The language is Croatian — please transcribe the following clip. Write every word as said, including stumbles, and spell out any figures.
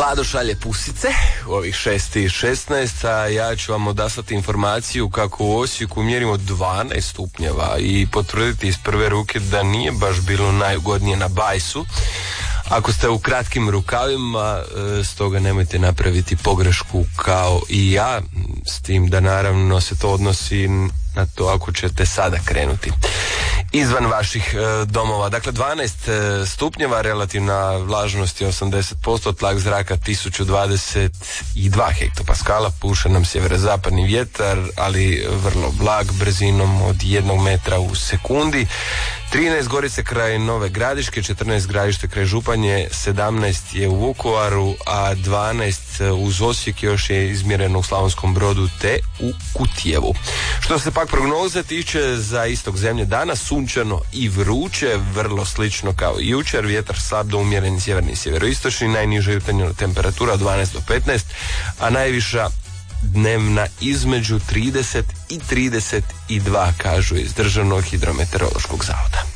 Vlado šalje pusice u ovih šest i šesnaest, a ja ću vam odaslati informaciju kako u Osijeku mjerimo dvanaest stupnjeva i potvrditi iz prve ruke da nije baš bilo najugodnije na bajsu. Ako ste u kratkim rukavima, stoga nemojte napraviti pogrešku kao i ja, s tim da naravno se to odnosi na to ako ćete sada krenuti izvan vaših e, domova. Dakle, dvanaest e, stupnjeva, relativna vlažnost je osamdeset posto, tlak zraka tisuću dvadeset dva hektopaskala, puše nam sjeverozapadni vjetar, ali vrlo blag, brzinom od jednog metra u sekundi. trinaest Gorice kraj Nove Gradiške, četrnaest Gradište kraj Županje, sedamnaest je u Vukovaru, a dvanaest uz Osijek još je izmjereno u Slavonskom Brodu te u Kutjevu. Što se pak prognoze tiče za istok zemlje danas, sunčano i vruće, vrlo slično kao i jučer, vjetar slab do umjereni sjeverni i sjeveroistočni, najniža jutarnja temperatura od dvanaest do petnaest, a najviša dnevna između trideset i trideset dva, kažu iz Državnog hidrometeorološkog zavoda.